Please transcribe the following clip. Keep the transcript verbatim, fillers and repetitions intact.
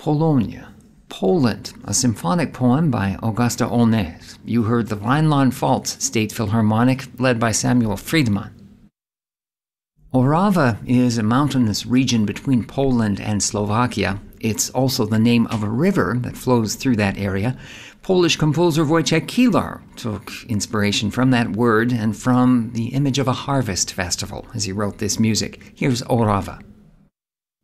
Polonia, Poland, a symphonic poem by Augusta Olnes. You heard the Rhineland-Pfalz State Philharmonic, led by Samuel Friedman. Orava is a mountainous region between Poland and Slovakia. It's also the name of a river that flows through that area. Polish composer Wojciech Kilar took inspiration from that word and from the image of a harvest festival as he wrote this music. Here's Orava.